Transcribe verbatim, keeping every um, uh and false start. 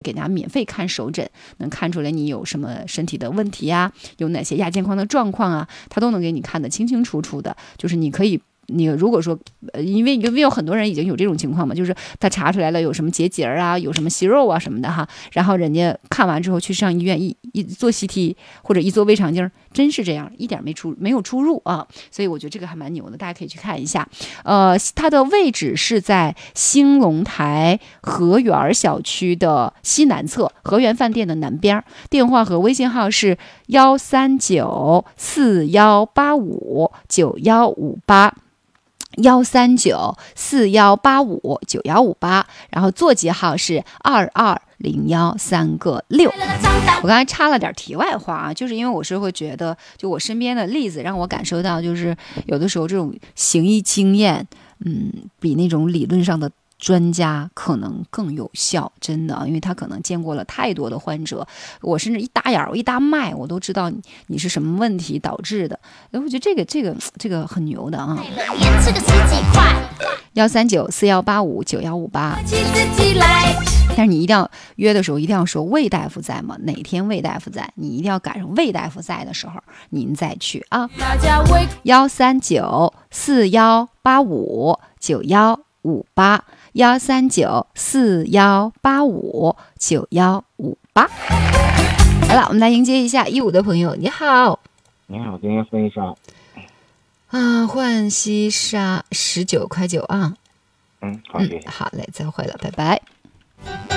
给大家免费看手诊，能看出来你有什么身体的问题呀、啊，有哪些亚健康的状况啊，他都能给你看得清清楚楚的。就是你可以，你如果说，呃，因为因为有很多人已经有这种情况嘛，就是他查出来了有什么结节啊，有什么息肉啊什么的哈，然后人家看完之后去上医院一一做 C T 或者一做胃肠镜，真是这样，一点没出没有出入啊，所以我觉得这个还蛮牛的，大家可以去看一下。呃，它的位置是在兴隆台河园小区的西南侧，河源饭店的南边，电话和微信号是幺三九四幺八五九幺五八。幺三九四幺八五九幺五八，然后座机号是二二零幺三个六。我刚才插了点题外话啊，就是因为我是会觉得，就我身边的例子让我感受到，就是有的时候这种行医经验，嗯，比那种理论上的专家可能更有效，真的，因为他可能见过了太多的患者，我甚至一打眼儿，我一搭脉，我都知道你你是什么问题导致的。我觉得这个这个这个很牛的啊！幺三九四幺八五九幺五八。但是你一定要约的时候，一定要说魏大夫在吗？哪天魏大夫在？你一定要赶上魏大夫在的时候，您再去啊。幺三九四幺八五九幺五八。幺三九四幺八五九幺五八。好了，我们来迎接一下一五的朋友。你好， 你好，今天分一下啊，浣溪沙十九块九啊。 嗯，好，谢谢。 嗯，好嘞，再会了，拜拜。